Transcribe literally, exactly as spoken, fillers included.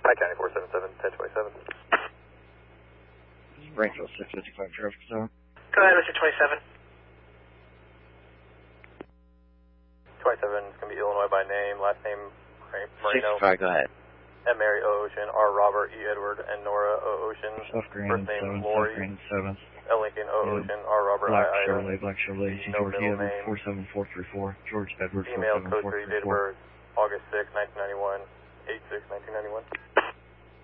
Pike County four seven seven, ten twenty-seven. Springfield six fifty-five traffic zone. Go ahead, Mister twenty-seven. twenty-seven is going to be Illinois by name, last name Marino. sixty-five, go ahead. M. Mary O. Ocean, R. Robert E. Edward, and Nora O. Ocean. South Green First name seven, Lori. South Green seven. L. Lincoln O. Yeah. Ocean, R. Robert Black I. Ida. Chevrolet, Black Chevrolet, C. No George middle Edward, name. four seven four three four. George Edward, four Email seven code four three, three date of four. birth, August sixth, nineteen ninety-one, eight six, nineteen ninety-one.